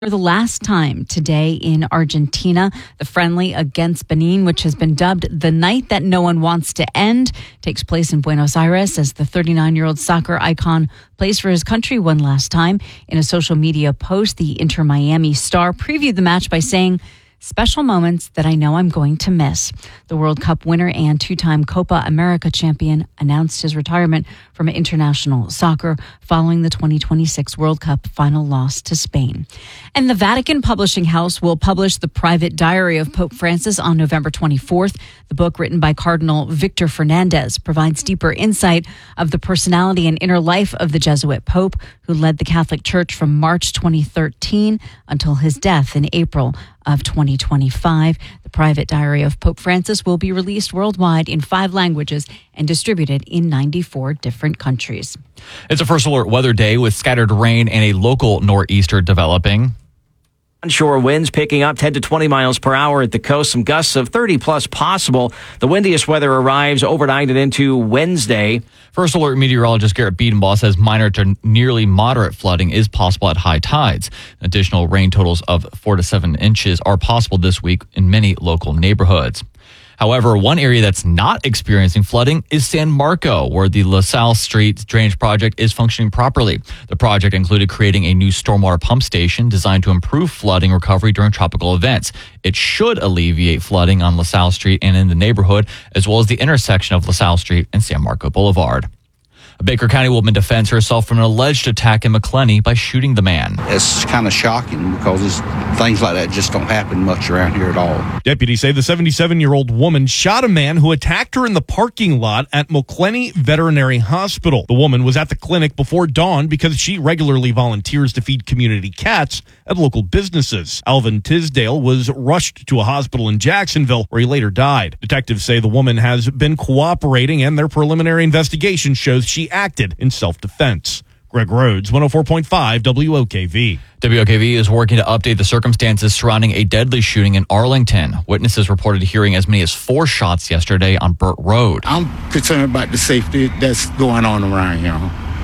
For the last time today in Argentina, the friendly against Benin, which has been dubbed the night that no one wants to end, takes place in Buenos Aires as the 39-year-old soccer icon plays for his country one last time. In a social media post, the Inter Miami star previewed the match by saying, "Special moments that I know I'm going to miss." The World Cup winner and two-time Copa America champion announced his retirement from international soccer following the 2026 World Cup final loss to Spain. And the Vatican Publishing House will publish the private diary of Pope Francis on November 24th. The book, written by Cardinal Victor Fernandez, provides deeper insight of the personality and inner life of the Jesuit Pope, who led the Catholic Church from March 2013 until his death in April of 2025. The private diary of Pope Francis will be released worldwide in 5 languages and distributed in 94 different countries. It's a first alert weather day with scattered rain and a local nor'easter developing. Onshore winds picking up 10 to 20 miles per hour at the coast. Some gusts of 30 plus possible. The windiest weather arrives overnight and into Wednesday. First alert meteorologist Garrett Biedenbaugh says minor to nearly moderate flooding is possible at high tides. Additional rain totals of 4 to 7 inches are possible this week in many local neighborhoods. However, one area that's not experiencing flooding is San Marco, where the LaSalle Street drainage project is functioning properly. The project included creating a new stormwater pump station designed to improve flooding recovery during tropical events. It should alleviate flooding on LaSalle Street and in the neighborhood, as well as the intersection of LaSalle Street and San Marco Boulevard. A Baker County woman defends herself from an alleged attack in McClenny by shooting the man. It's kind of shocking because things like that just don't happen much around here at all. Deputies say the 77-year-old woman shot a man who attacked her in the parking lot at McClenny Veterinary Hospital. The woman was at the clinic before dawn because she regularly volunteers to feed community cats at local businesses. Alvin Tisdale was rushed to a hospital in Jacksonville where he later died. Detectives say the woman has been cooperating and their preliminary investigation shows she acted in self-defense. Greg Rhodes, 104.5 WOKV. WOKV is working to update the circumstances surrounding a deadly shooting in Arlington. Witnesses reported hearing as many as 4 shots yesterday on Burt Road. I'm concerned about the safety that's going on around here.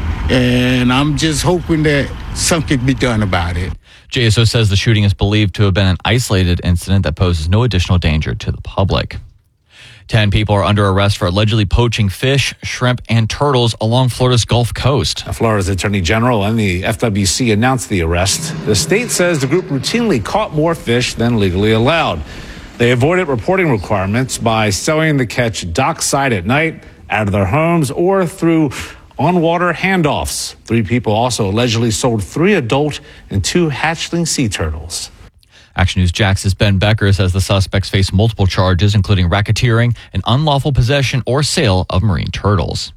And I'm just hoping that something can be done about it. JSO says the shooting is believed to have been an isolated incident that poses no additional danger to the public. 10 people are under arrest for allegedly poaching fish, shrimp, and turtles along Florida's Gulf Coast. Florida's Attorney General and the FWC announced the arrest. The state says the group routinely caught more fish than legally allowed. They avoided reporting requirements by selling the catch dockside at night, out of their homes, or through on-water handoffs. 3 people also allegedly sold 3 adult and 2 hatchling sea turtles. Action News Jax's Ben Becker says the suspects face multiple charges, including racketeering and unlawful possession or sale of marine turtles.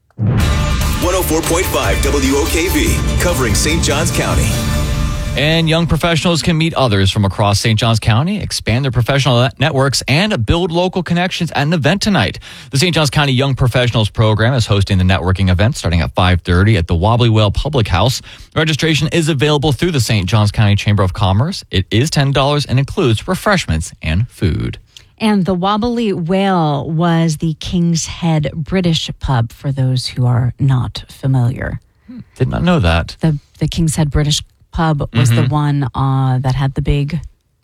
104.5 WOKV, covering St. Johns County. And young professionals can meet others from across St. Johns County, expand their professional networks, and build local connections at an event tonight. The St. Johns County Young Professionals Program is hosting the networking event starting at 5:30 at the Wobbly Whale Public House. Registration is available through the St. Johns County Chamber of Commerce. It is $10 and includes refreshments and food. And the Wobbly Whale was the King's Head British pub, for those who are not familiar. Did not know that. The King's Head British pub was the one that had the big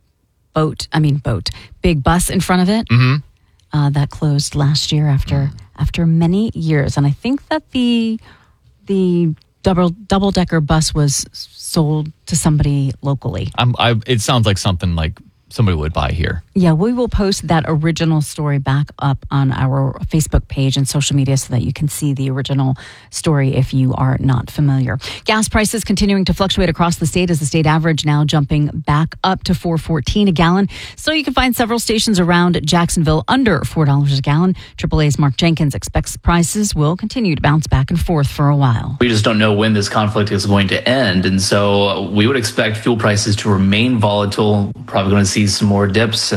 big bus in front of it. That closed last year after many years. And I think that the double-decker bus was sold to somebody locally. It sounds like something like somebody would buy here. Yeah, we will post that original story back up on our Facebook page and social media so that you can see the original story if you are not familiar. Gas prices continuing to fluctuate across the state as the state average now jumping back up to $4.14 a gallon. So you can find several stations around Jacksonville under $4 a gallon. AAA's Mark Jenkins expects prices will continue to bounce back and forth for a while. We just don't know when this conflict is going to end. And so we would expect fuel prices to remain volatile, probably going to see some more dips and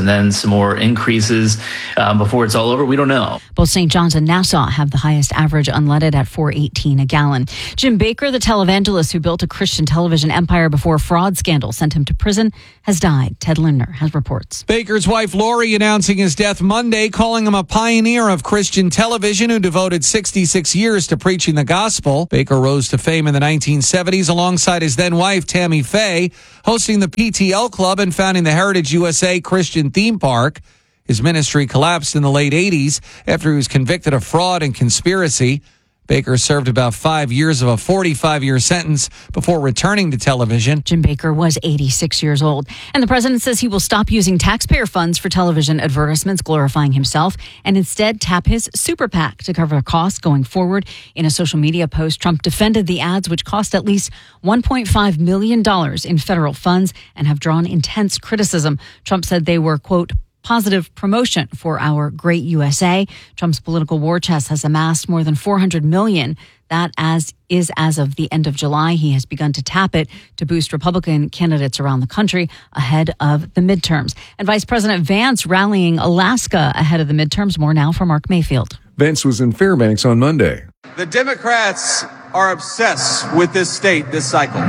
and then some more increases before it's all over. We don't know. Both St. John's and Nassau have the highest average unleaded at $4.18 a gallon. Jim Baker, the televangelist who built a Christian television empire before a fraud scandal sent him to prison, has died. Ted Lindner has reports. Baker's wife Lori announcing his death Monday, calling him a pioneer of Christian television who devoted 66 years to preaching the gospel. Baker rose to fame in the 1970s alongside his then wife Tammy Faye, hosting the PTL Club and founding the Heritage USA Christian Theme Park. His ministry collapsed in the late 80s after he was convicted of fraud and conspiracy. Baker served about 5 years of a 45-year sentence before returning to television. Jim Baker was 86 years old. And the president says he will stop using taxpayer funds for television advertisements glorifying himself and instead tap his super PAC to cover costs going forward. In a social media post, Trump defended the ads, which cost at least $1.5 million in federal funds and have drawn intense criticism. Trump said they were, quote, positive promotion for our great USA. Trump's political war chest has amassed more than $400 million. That is as of the end of July. He has begun to tap it to boost Republican candidates around the country ahead of the midterms. And Vice President Vance rallying Alaska ahead of the midterms. More now from Mark Mayfield. Vance was in Fairbanks on Monday. The Democrats are obsessed with this state this cycle.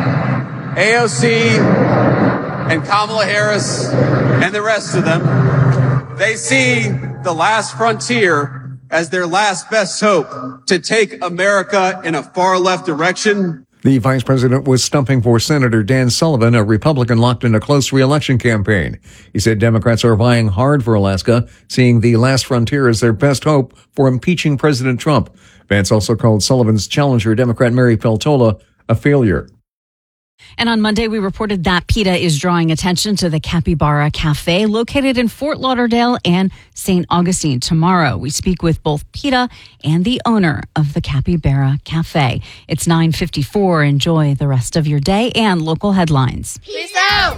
AOC and Kamala Harris and the rest of them, they see the last frontier as their last best hope to take America in a far left direction. The vice president was stumping for Senator Dan Sullivan, a Republican locked in a close re-election campaign. He said Democrats are vying hard for Alaska, seeing the last frontier as their best hope for impeaching President Trump. Vance also called Sullivan's challenger, Democrat Mary Peltola, a failure. And on Monday, we reported that PETA is drawing attention to the Capybara Cafe located in Fort Lauderdale and St. Augustine. Tomorrow, we speak with both PETA and the owner of the Capybara Cafe. It's 9:54. Enjoy the rest of your day and local headlines. Peace out!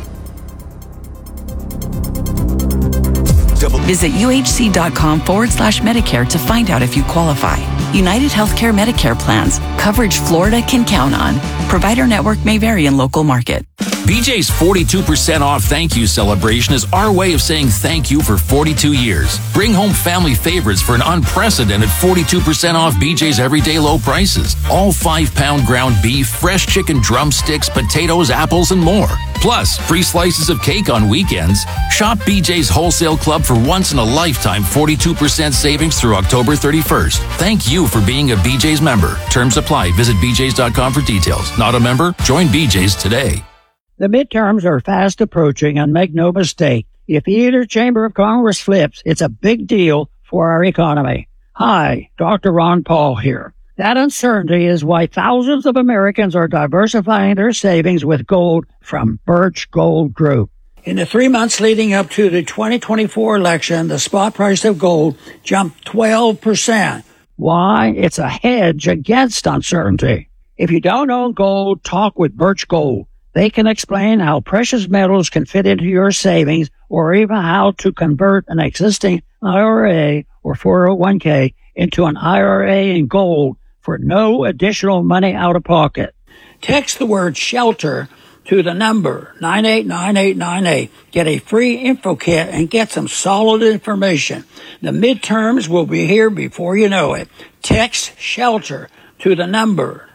Visit uhc.com/Medicare to find out if you qualify. United Healthcare Medicare plans. Coverage Florida can count on. Provider network may vary in local market. BJ's 42% off thank you celebration is our way of saying thank you for 42 years. Bring home family favorites for an unprecedented 42% off BJ's everyday low prices. All 5-pound ground beef, fresh chicken drumsticks, potatoes, apples, and more. Plus, free slices of cake on weekends. Shop BJ's Wholesale Club for once-in-a-lifetime 42% savings through October 31st. Thank you for being a BJ's member. Terms apply. Visit bjs.com for details. Not a member? Join BJ's today. The midterms are fast approaching, and make no mistake, if either chamber of Congress flips, it's a big deal for our economy. Hi, Dr. Ron Paul here. That uncertainty is why thousands of Americans are diversifying their savings with gold from Birch Gold Group. In the 3 months leading up to the 2024 election, the spot price of gold jumped 12%. Why? It's a hedge against uncertainty. If you don't own gold, talk with Birch Gold. They can explain how precious metals can fit into your savings or even how to convert an existing IRA or 401k into an IRA in gold for no additional money out of pocket. Text the word SHELTER to the number 989898. Get a free info kit and get some solid information. The midterms will be here before you know it. Text SHELTER to the number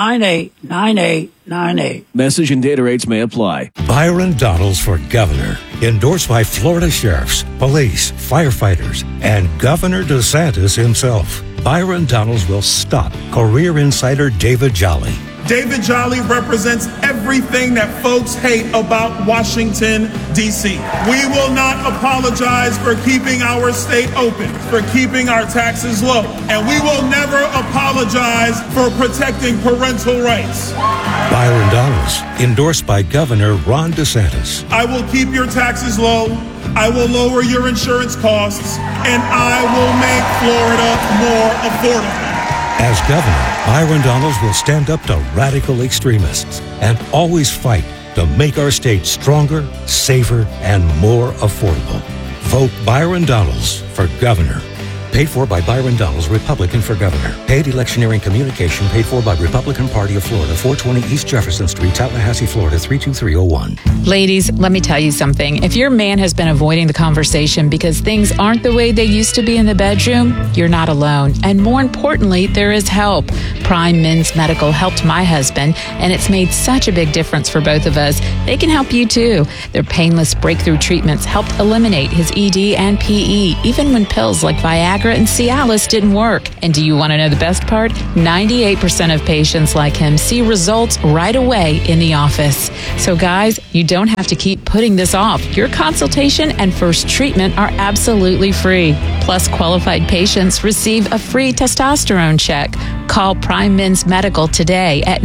989898. Message and data rates may apply. Byron Donalds for governor. Endorsed by Florida sheriffs, police, firefighters, and Governor DeSantis himself. Byron Donalds will stop career insider David Jolly. David Jolly represents everything that folks hate about Washington, D.C. We will not apologize for keeping our state open, for keeping our taxes low, and we will never apologize for protecting parental rights. Byron Donalds, endorsed by Governor Ron DeSantis. I will keep your taxes low, I will lower your insurance costs, and I will make Florida more affordable. As governor, Byron Donalds will stand up to radical extremists and always fight to make our state stronger, safer, and more affordable. Vote Byron Donalds for governor. Paid for by Byron Donalds, Republican for governor. Paid electioneering communication paid for by Republican Party of Florida, 420 East Jefferson Street, Tallahassee, Florida, 32301. Ladies, let me tell you something. If your man has been avoiding the conversation because things aren't the way they used to be in the bedroom, you're not alone. And more importantly, there is help. Prime Men's Medical helped my husband, and it's made such a big difference for both of us. They can help you too. Their painless breakthrough treatments helped eliminate his ED and PE, even when pills like Viagra and Cialis didn't work. And do you want to know the best part? 98% of patients like him see results right away in the office. So guys, you don't have to keep putting this off. Your consultation and first treatment are absolutely free. Plus, qualified patients receive a free testosterone check. Call Prime Men's Medical today at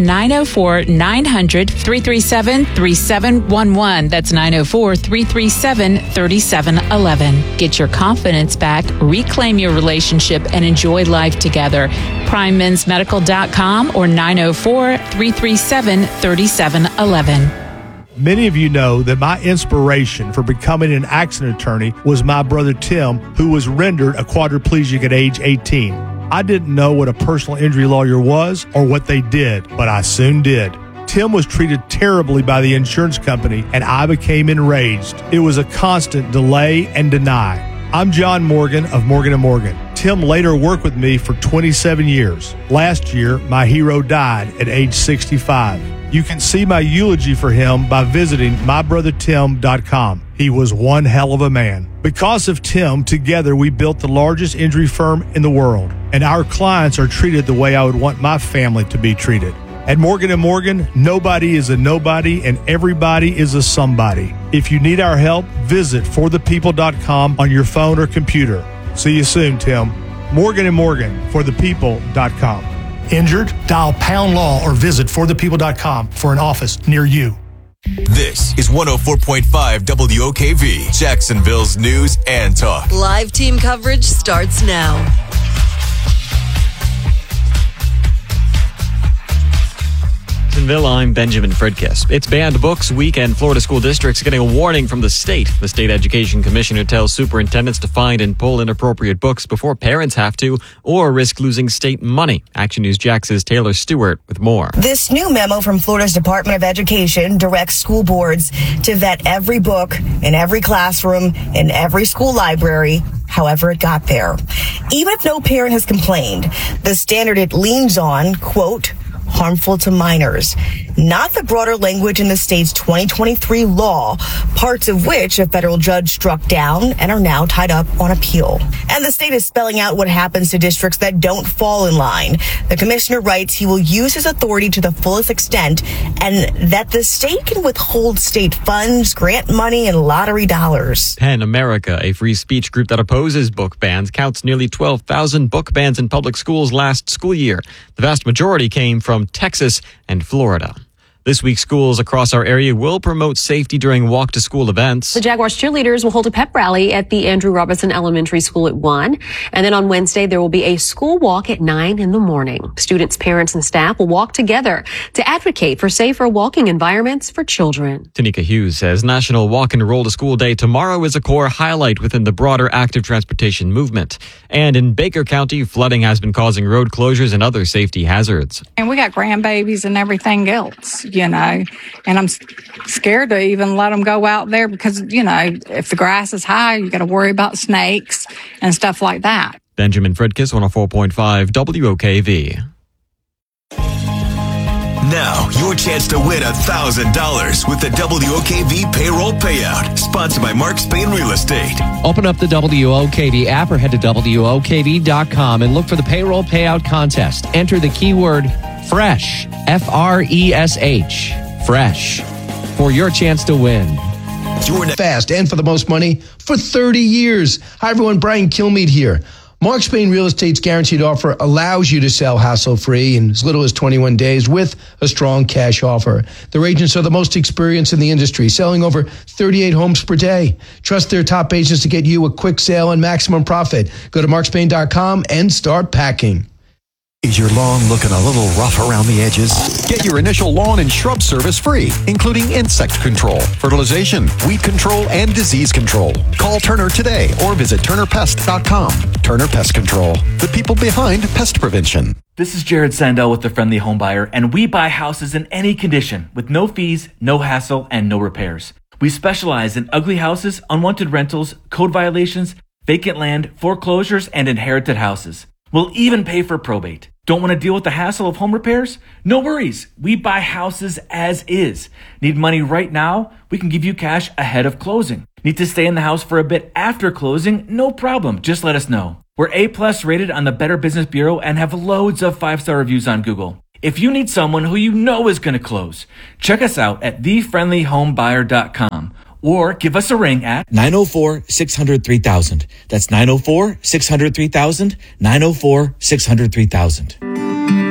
904-900-337-3711. That's 904-337-3711. Get your confidence back, reclaim your relationship, and enjoy life together. PrimeMen'sMedical.com or 904-337-3711. Many of you know that my inspiration for becoming an accident attorney was my brother Tim, who was rendered a quadriplegic at age 18. I didn't know what a personal injury lawyer was or what they did, but I soon did. Tim was treated terribly by the insurance company, and I became enraged. It was a constant delay and deny. I'm John Morgan of Morgan & Morgan. Tim later worked with me for 27 years. Last year, my hero died at age 65. You can see my eulogy for him by visiting mybrothertim.com. He was one hell of a man. Because of Tim, together we built the largest injury firm in the world, and our clients are treated the way I would want my family to be treated. At Morgan & Morgan, nobody is a nobody and everybody is a somebody. If you need our help, visit forthepeople.com on your phone or computer. See you soon, Tim. Morgan & Morgan, forthepeople.com. Injured? Dial pound law or visit forthepeople.com for an office near you. This is 104.5 WOKV, Jacksonville's news and talk. Live team coverage starts now. I'm Benjamin Fredkiss. It's Banned Books Week, and Florida school districts are getting a warning from the state. The state education commissioner tells superintendents to find and pull inappropriate books before parents have to, or risk losing state money. Action News Jax's Taylor Stewart with more. This new memo from Florida's Department of Education directs school boards to vet every book in every classroom in every school library, however it got there. Even if no parent has complained, the standard it leans on, quote, harmful to minors, not the broader language in the state's 2023 law, parts of which a federal judge struck down and are now tied up on appeal. And the state is spelling out what happens to districts that don't fall in line. The commissioner writes he will use his authority to the fullest extent and that the state can withhold state funds, grant money, and lottery dollars. PEN America, a free speech group that opposes book bans, counts nearly 12,000 book bans in public schools last school year. The vast majority came from Texas and Florida. This week, schools across our area will promote safety during walk-to-school events. The Jaguars cheerleaders will hold a pep rally at the Andrew Robinson Elementary School at 1. And then on Wednesday, there will be a school walk at 9 in the morning. Students, parents, and staff will walk together to advocate for safer walking environments for children. Tanika Hughes says National Walk and Roll to School Day tomorrow is a core highlight within the broader active transportation movement. And in Baker County, flooding has been causing road closures and other safety hazards. And we got grandbabies and everything else, you know, and I'm scared to even let them go out there because, you know, if the grass is high, you got to worry about snakes and stuff like that. Benjamin Fredkiss, 104.5 WOKV. Now, your chance to win $1,000 with the WOKV Payroll Payout, sponsored by Mark Spain Real Estate. Open up the WOKV app or head to WOKV.com and look for the Payroll Payout Contest. Enter the keyword FRESH, F-R-E-S-H, FRESH, for your chance to win. Fast and for the most money for 30 years. Hi, everyone. Brian Kilmeade here. Mark Spain Real Estate's guaranteed offer allows you to sell hassle-free in as little as 21 days with a strong cash offer. Their agents are the most experienced in the industry, selling over 38 homes per day. Trust their top agents to get you a quick sale and maximum profit. Go to markspain.com and start packing. Is your lawn looking a little rough around the edges? Get your initial lawn and shrub service free, including insect control, fertilization, weed control, and disease control. Call Turner today or visit turnerpest.com. Turner Pest Control, the people behind pest prevention. This is Jared Sandell with The Friendly Home Buyer, and we buy houses in any condition with no fees, no hassle, and no repairs. We specialize in ugly houses, unwanted rentals, code violations, vacant land, foreclosures, and inherited houses. We'll even pay for probate. Don't want to deal with the hassle of home repairs? No worries. We buy houses as is. Need money right now? We can give you cash ahead of closing. Need to stay in the house for a bit after closing? No problem. Just let us know. We're A+ rated on the Better Business Bureau and have loads of 5-star reviews on Google. If you need someone who you know is going to close, check us out at thefriendlyhomebuyer.com or give us a ring at 904-600-3000. That's 904-600-3000, 904-600-3000.